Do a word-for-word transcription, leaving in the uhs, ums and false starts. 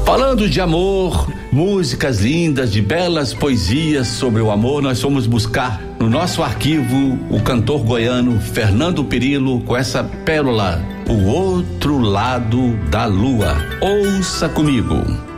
Falando de amor, músicas lindas, de belas poesias sobre o amor, nós fomos buscar no nosso arquivo o cantor goiano Fernando Pirillo com essa pérola, O Outro Lado da Lua. Ouça comigo.